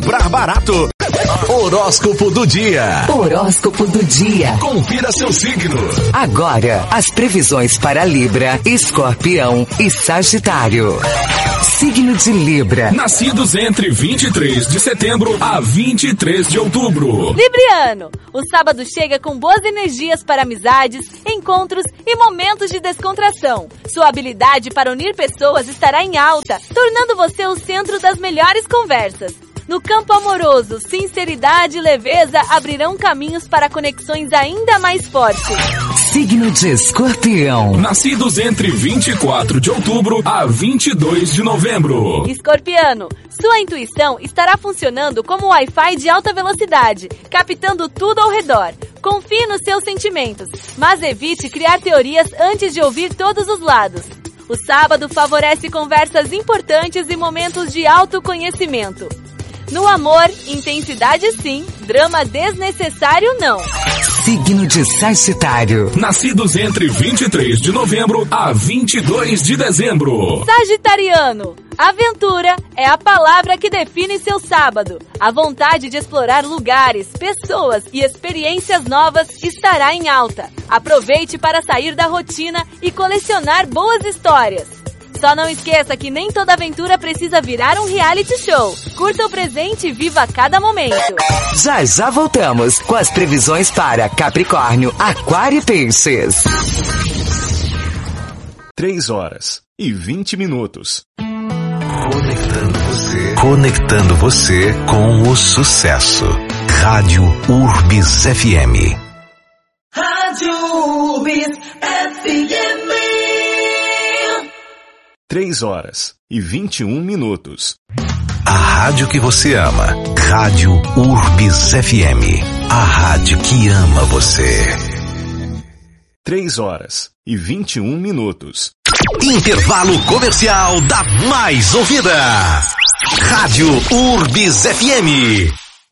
comprar barato. Horóscopo do dia. Horóscopo do dia. Confira seu signo. Agora, as previsões para Libra, Escorpião e Sagitário. Signo de Libra. Nascidos entre 23 de setembro a 23 de outubro. Libriano, o sábado chega com boas energias para amizades, encontros e momentos de descontração. Sua habilidade para unir pessoas estará em alta, tornando você o centro das melhores conversas. No campo amoroso, sinceridade e leveza abrirão caminhos para conexões ainda mais fortes. Signo de Escorpião. Nascidos entre 24 de outubro a 22 de novembro. Escorpiano, sua intuição estará funcionando como Wi-Fi de alta velocidade, captando tudo ao redor. Confie nos seus sentimentos, mas evite criar teorias antes de ouvir todos os lados. O sábado favorece conversas importantes e momentos de autoconhecimento. No amor, intensidade sim, drama desnecessário não. Signo de Sagitário. Nascidos entre 23 de novembro a 22 de dezembro. Sagitariano, aventura é a palavra que define seu sábado. A vontade de explorar lugares, pessoas e experiências novas estará em alta. Aproveite para sair da rotina e colecionar boas histórias. Só não esqueça que nem toda aventura precisa virar um reality show. Curta o presente e viva cada momento. Já voltamos com as previsões para Capricórnio, Aquário e Peixes. 3h20. Conectando você com o sucesso. Rádio Urbis FM. Rádio Urbis FM. 3h21. A rádio que você ama. Rádio Urbis FM. A rádio que ama você. 3h21. Intervalo comercial da mais ouvida. Rádio Urbis FM.